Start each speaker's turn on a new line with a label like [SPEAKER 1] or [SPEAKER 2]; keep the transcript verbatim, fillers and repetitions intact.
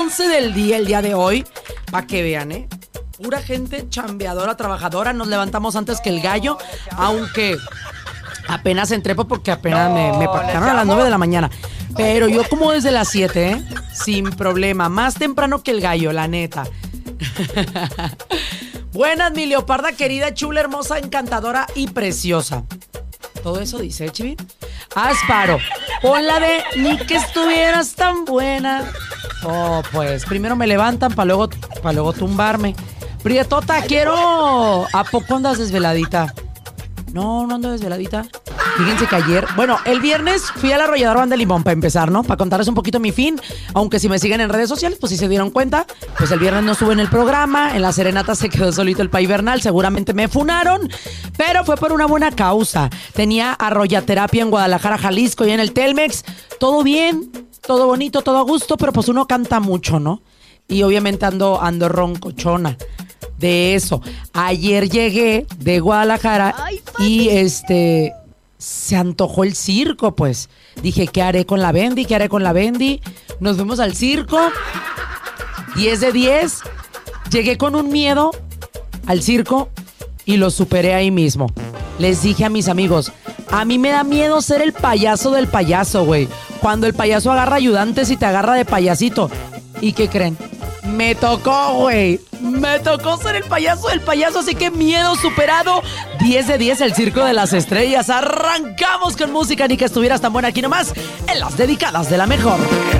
[SPEAKER 1] once del día, el día de hoy, para que vean, ¿eh? Pura gente chambeadora, trabajadora. Nos levantamos antes que el gallo, aunque apenas entré pues, porque apenas me, me pactaron a las nueve de la mañana. Pero yo como desde las siete, ¿eh? Sin problema. Más temprano que el gallo, la neta. Buenas, mi leoparda querida, chula, hermosa, encantadora y preciosa. Todo eso dice, ¿eh, Chivi? Asparo, pon la de ni que estuvieras tan buena. Oh, pues, primero me levantan para luego, pa luego tumbarme. Prietota, quiero... ¿A poco andas desveladita? No, no ando desveladita. Fíjense que ayer... Bueno, el viernes fui al Arrollador Banda de Limón para empezar, ¿no? Para contarles un poquito mi fin. Aunque si me siguen en redes sociales, pues si se dieron cuenta, pues el viernes no estuve en el programa. En la serenata se quedó solito el Pay Bernal. Seguramente me funaron. Pero fue por una buena causa. Tenía arroyaterapia en Guadalajara, Jalisco y en el Telmex. Todo bien, todo bonito, todo a gusto. Pero pues uno canta mucho, ¿no? Y obviamente ando, ando roncochona. De eso. Ayer llegué de Guadalajara y este se antojó el circo, pues. Dije, ¿qué haré con la Bendy? ¿Qué haré con la Bendy? Nos fuimos al circo. diez de diez. Llegué con un miedo al circo y lo superé ahí mismo. Les dije a mis amigos, a mí me da miedo ser el payaso del payaso, güey. Cuando el payaso agarra ayudantes y te agarra de payasito. ¿Y qué creen? Me tocó, güey. Me tocó ser el payaso del payaso, así que miedo superado. diez de diez, el Circo de las Estrellas. Arrancamos con música, ni que estuvieras tan buena aquí nomás, en las dedicadas de la mejor.